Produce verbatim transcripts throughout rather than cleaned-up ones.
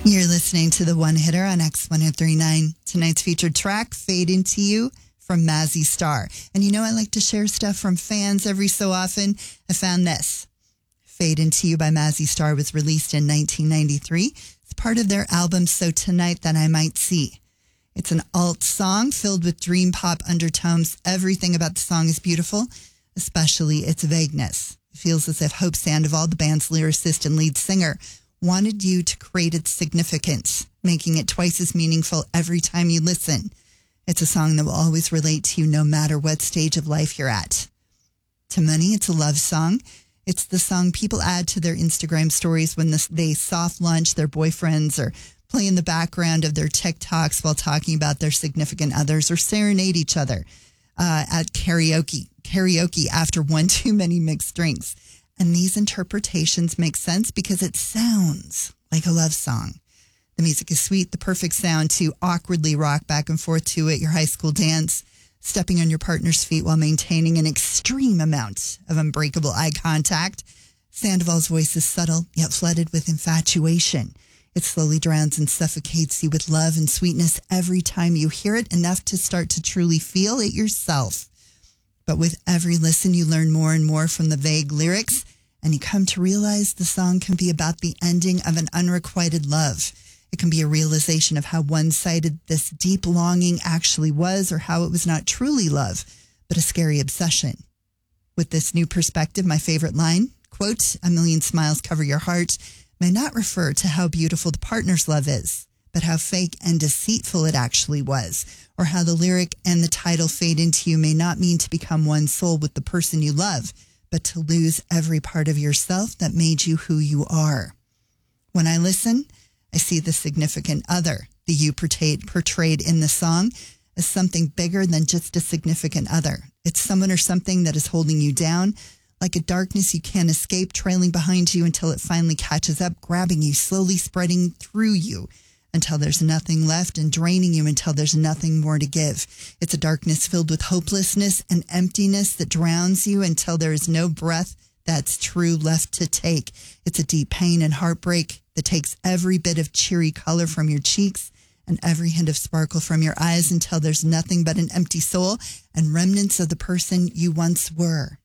You're listening to The One Hitter on X one oh three point nine. Tonight's featured track, Fade Into You, from Mazzy Star. And you know I like to share stuff from fans every so often. I found this. Fade Into You by Mazzy Star was released in nineteen ninety-three. It's part of their album So Tonight That I Might See. It's an alt song filled with dream pop undertones. Everything about the song is beautiful, especially its vagueness. It feels as if Hope Sandoval, the band's lyricist and lead singer, wanted you to create its significance, making it twice as meaningful every time you listen. It's a song that will always relate to you no matter what stage of life you're at. To many, it's a love song. It's the song people add to their Instagram stories when they soft launch their boyfriends or play in the background of their TikToks while talking about their significant others or serenade each other uh, at karaoke, karaoke after one too many mixed drinks. And these interpretations make sense because it sounds like a love song. The music is sweet, the perfect sound to awkwardly rock back and forth to at your high school dance, stepping on your partner's feet while maintaining an extreme amount of unbreakable eye contact. Sandoval's voice is subtle, yet flooded with infatuation. It slowly drowns and suffocates you with love and sweetness every time you hear it, enough to start to truly feel it yourself. But with every listen, you learn more and more from the vague lyrics, and you come to realize the song can be about the ending of an unrequited love. It can be a realization of how one-sided this deep longing actually was, or how it was not truly love, but a scary obsession. With this new perspective, my favorite line, quote, "A million smiles cover your heart," may not refer to how beautiful the partner's love is, but how fake and deceitful it actually was, or how the lyric and the title Fade Into You may not mean to become one soul with the person you love, but to lose every part of yourself that made you who you are. When I listen, I see the significant other, the you portrayed, portrayed in the song, as something bigger than just a significant other. It's someone or something that is holding you down, like a darkness you can't escape, trailing behind you until it finally catches up, grabbing you, slowly spreading through you until there's nothing left, and draining you until there's nothing more to give. It's a darkness filled with hopelessness and emptiness that drowns you until there is no breath that's true left to take. It's a deep pain and heartbreak that takes every bit of cheery color from your cheeks and every hint of sparkle from your eyes until there's nothing but an empty soul and remnants of the person you once were.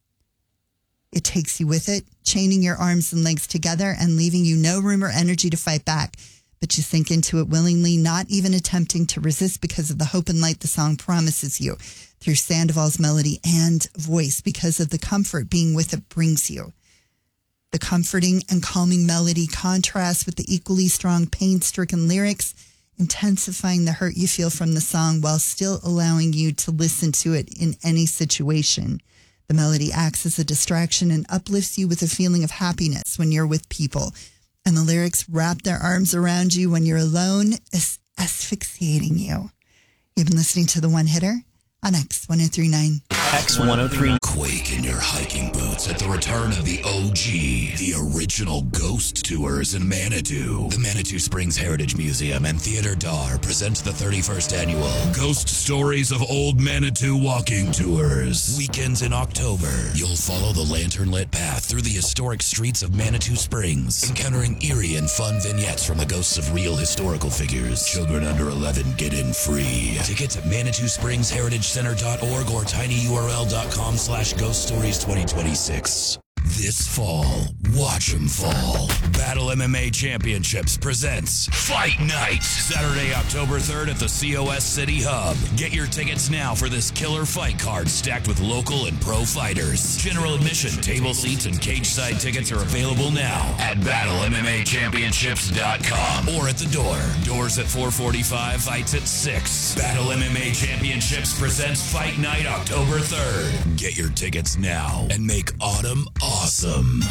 It takes you with it, chaining your arms and legs together and leaving you no room or energy to fight back. But you sink into it willingly, not even attempting to resist because of the hope and light the song promises you through Sandoval's melody and voice, because of the comfort being with it brings you. The comforting and calming melody contrasts with the equally strong pain-stricken lyrics, intensifying the hurt you feel from the song while still allowing you to listen to it in any situation. The melody acts as a distraction and uplifts you with a feeling of happiness when you're with people. And the lyrics wrap their arms around you when you're alone, as- asphyxiating you. You've been listening to The One Hitter on X one oh three point nine. X one oh three. Quake in your hiking boots at the return of the O G, the original ghost tours in Manitou. The Manitou Springs Heritage Museum and Theater Dar presents the thirty-first annual Ghost Stories of Old Manitou Walking Tours. Weekends in October, you'll follow the lantern-lit path through the historic streets of Manitou Springs, encountering eerie and fun vignettes from the ghosts of real historical figures. Children under eleven get in free. Tickets at manitou springs heritage center dot org or tinyurl.com slash ghost stories 2026. This fall, watch 'em fall. Battle M M A Championships presents Fight Night, Saturday, October third at the C O S City Hub. Get your tickets now for this killer fight card stacked with local and pro fighters. General admission, table seats, and cage-side tickets are available now at battle m m a championships dot com or at the door. Doors at four forty-five, fights at six. Battle M M A Championships presents Fight Night, October third. Get your tickets now and make autumn awesome.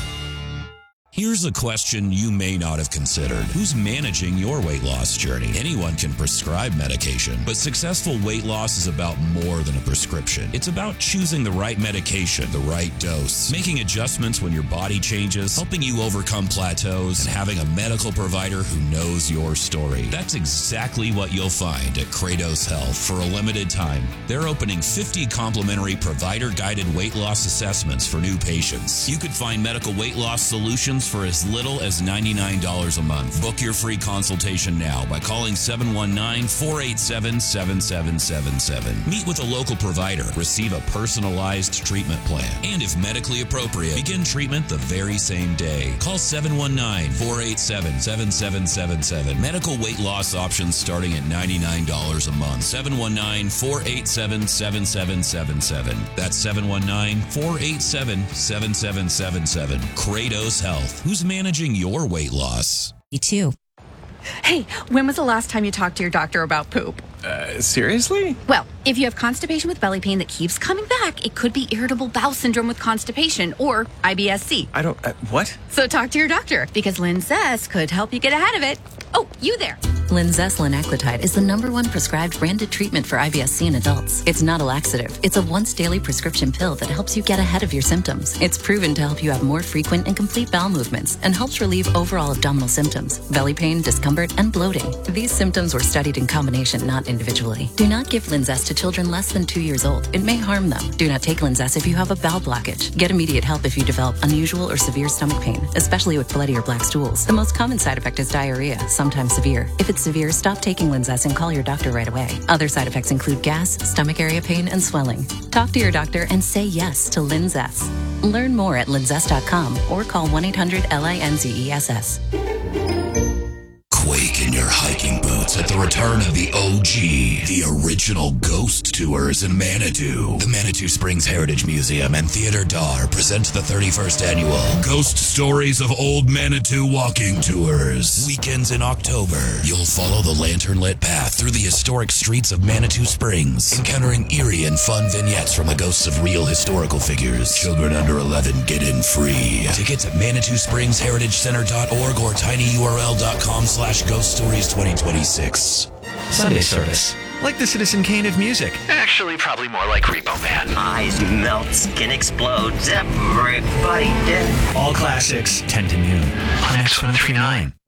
Here's a question you may not have considered. Who's managing your weight loss journey? Anyone can prescribe medication, but successful weight loss is about more than a prescription. It's about choosing the right medication, the right dose, making adjustments when your body changes, helping you overcome plateaus, and having a medical provider who knows your story. That's exactly what you'll find at Kratos Health. For a limited time, they're opening fifty complimentary provider-guided weight loss assessments for new patients. You could find medical weight loss solutions symptoms for as little as ninety-nine dollars a month. Book your free consultation now by calling seven one nine, four eight seven, seven seven seven seven. Meet with a local provider. Receive a personalized treatment plan. And if medically appropriate, begin treatment the very same day. Call seven one nine, four eight seven, seven seven seven seven. Medical weight loss options starting at ninety-nine dollars a month. seven one nine, four eight seven, seven seven seven seven. That's seven one nine, four eight seven, seven seven seven seven. Kratos Health. Who's managing your weight loss? Me too. Hey, when was the last time you talked to your doctor about poop? Uh, seriously? Well, if you have constipation with belly pain that keeps coming back, it could be irritable bowel syndrome with constipation or I B S C. I don't... Uh, what? So talk to your doctor because Linzess could help you get ahead of it. Oh, you there. Linzess linaclotide is the number one prescribed branded treatment for I B S C in adults. It's not a laxative. It's a once daily prescription pill that helps you get ahead of your symptoms. It's proven to help you have more frequent and complete bowel movements and helps relieve overall abdominal symptoms, belly pain, discomfort, and bloating. These symptoms were studied in combination, not individually. Do not give Linzess to children less than two years old. It may harm them. Do not take Linzess if you have a bowel blockage. Get immediate help if you develop unusual or severe stomach pain, especially with bloody or black stools. The most common side effect is diarrhea, sometimes severe. If it's severe, stop taking Linzess and call your doctor right away. Other side effects include gas, stomach area pain, and swelling. Talk to your doctor and say yes to Linzess. Learn more at linzess dot com or call one eight hundred L I N Z E S S. Quake in your hiking boots at the return of the O G, the original ghost tours in Manitou. The Manitou Springs Heritage Museum and Theater Dar present the thirty-first annual Ghost Stories of Old Manitou Walking Tours. Weekends in October, you'll follow the lantern-lit path through the historic streets of Manitou Springs, encountering eerie and fun vignettes from the ghosts of real historical figures. Children under eleven get in free. Tickets at manitou springs heritage center dot org or tinyurl dot com slash Ghost Stories twenty twenty-six. Sunday service. Like the Citizen Kane of music. Actually, probably more like Repo Man. Eyes melt, skin explodes, everybody dead. All classics, ten to noon on X one thirty-nine.